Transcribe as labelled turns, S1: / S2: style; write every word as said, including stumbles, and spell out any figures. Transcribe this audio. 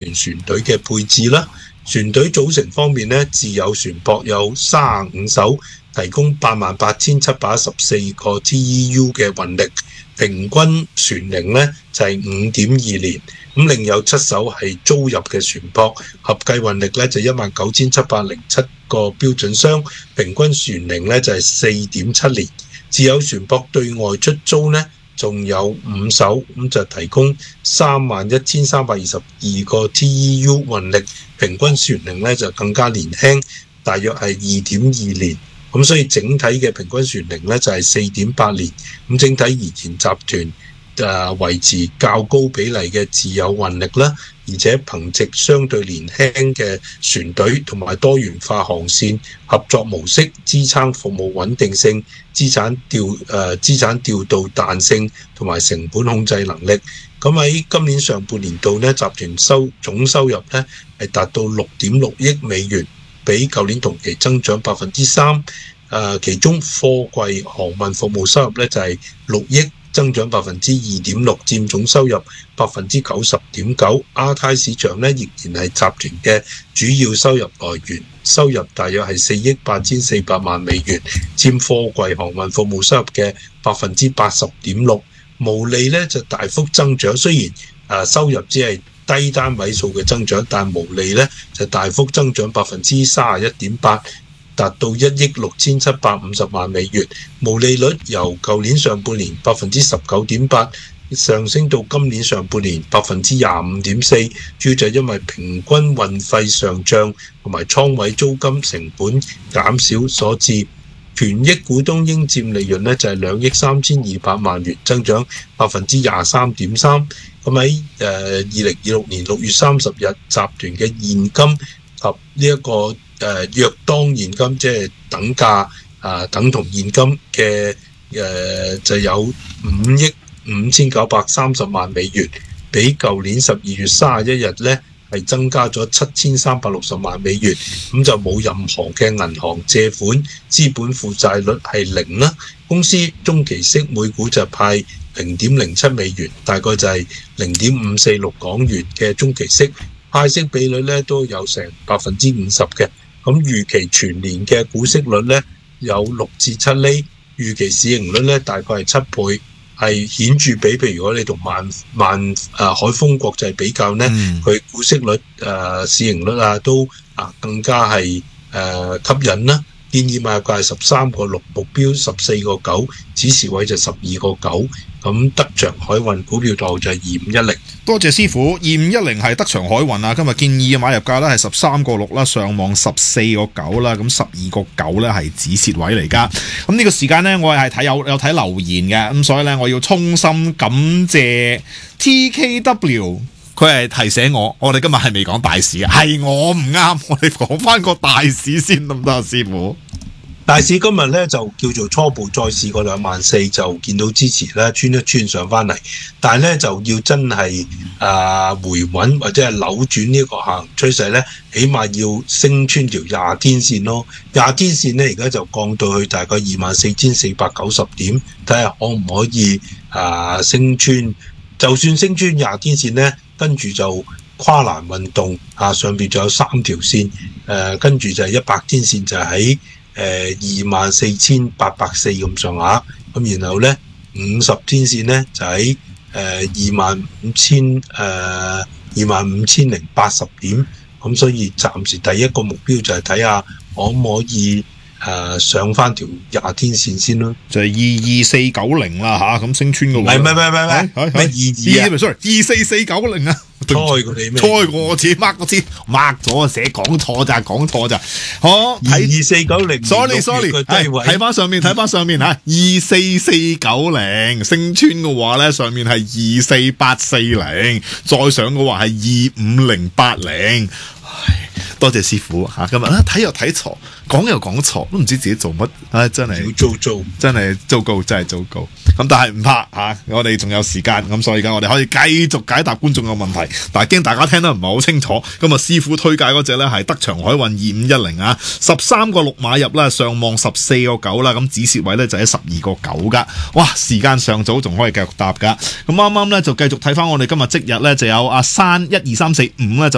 S1: 團船隊嘅配置啦。船隊組成方面呢，自有船舶有三十五艘，提供八萬八千七百一十四個 T E U 嘅運力，平均船齡呢就係五點二年。咁另有七艘係租入嘅船舶，合計運力呢就一萬九千七百零七個標準箱，平均船齡呢就係四點七年。自有船舶對外出租呢，仲有五艘，咁就提供三萬一千三百二十二個 T E U 運力，平均船齡呢就更加年輕，大約係二點二年。咁所以整體嘅平均船齡呢就係四點八年。咁整體而言，集團誒維持較高比例嘅自有運力啦，而且憑藉相對年輕嘅船隊同埋多元化航線合作模式，支撐服務穩定性、資產調誒資產調度彈性同埋成本控制能力。咁喺今年上半年度呢，集團收總收入呢係達到六點六億美元，比舊年同期增長百分之三。誒其中貨櫃航運服務收入呢就係六億。增長百分之二點六，佔總收入百分之九十點九。亞太市場呢仍然係集團嘅主要收入來源，收入大約係四億八千四百萬美元，佔貨櫃航運服務收入嘅百分之八十點六。毛利呢就大幅增長，雖然誒、啊、收入只係低單位數嘅增長，但毛利呢就大幅增長百分之三十一點八。達到一億六千七百五十萬美元，毛利率由舊年上半年百分之十九點八上升到今年上半年百分之廿五點四，主要就係因為平均運費上漲同埋倉位租金成本減少所致。權益股東應佔利潤呢就係兩億三千二百萬元，增長百分之廿三點三。咁喺誒二零二六年六月三十日，集團嘅現金及呢、這、一個。誒、呃、約當現金即係等價啊、呃，等同現金嘅誒、呃、就有五億五千九百三十萬美元，比舊年十二月三十一日咧係增加咗七千三百六十萬美元，咁就冇任何嘅銀行借款，資本負債率係零啦。公司中期息每股就派零點零七美元，大概就係零點五四六港元嘅中期息，派息比率咧都有成百分之五十嘅。咁預期全年嘅股息率咧有六至七厘，預期市盈率咧大概係七倍，係顯著比譬如果你同萬萬誒海豐國際比較咧，佢、嗯、股息率誒、呃、市盈率啊都啊更加係誒、呃、吸引啦。建議買價係十三個六，目標十四個九，指示位就十二個九。咁德祥海運股票圖就係二五一零。
S2: 多謝師傅，二五一零係德祥海運啊，今日建議嘅買入價咧係十三個六啦，上望十四個九啦，咁十二個九咧係止蝕位嚟噶。咁呢個時間呢，我係睇有有睇留言嘅，咁所以咧我要衷心感謝 T K W。佢係提醒我，我哋今日係未講大市嘅，係我唔啱，我哋講翻個大市先得唔得啊，師傅？
S1: 大市今日咧就叫做初步再試過兩萬四，就見到支持咧穿一穿上翻嚟，但係咧就要真係啊、呃、回穩或者係扭轉呢個下行趨勢咧，起碼要升穿條廿天線咯。廿天線咧而家就降到去大概二萬四千四百九十點，睇下可唔可以啊、呃、升穿。就算升穿廿天線咧，跟住就跨欄運動啊，上邊仲有三條線，誒、呃、跟住就係一百天線就喺誒二萬四千八百四咁上下，咁然後咧五十天線咧就喺誒二萬五千誒二萬五千零八十點，咁所以暫時第一個目標就係睇下可唔可以。誒、呃、上翻條廿天線先咯，
S2: 就係二二四九零啦吓，咁升穿個位。
S1: 唔係唔係唔係唔係，咩二二啊
S2: ？sorry， 二四四九零啊，
S1: 猜過你咩？
S2: 猜過我自己 mark 個字 mark 咗，寫講錯咋，講錯咋。好，
S1: 二二四九零
S2: ，sorry sorry，睇翻上面，睇翻上面吓，二四四九零升穿嘅話咧，上面係二四八四零，再上嘅話係二五零八零。多謝師傅吓，今日咧睇又睇錯，講又講錯，都唔知自己做乜，唉、哎，真係
S1: 要做做，
S2: 真係糟糕，真係糟糕。咁但係唔怕吓，我哋仲有時間，咁所以而家我哋可以繼續解答觀眾嘅問題。但係驚大家聽得唔係好清楚，咁啊師傅推介嗰隻咧係德祥海運二五一零啊，十三個六買入啦，上望十四個九啦，咁止蝕位咧就喺十二個九噶。哇，時間尚早，仲可以繼續答噶。咁啱啱咧就繼續睇翻我哋今日即日咧就有阿山一二三四五咧就。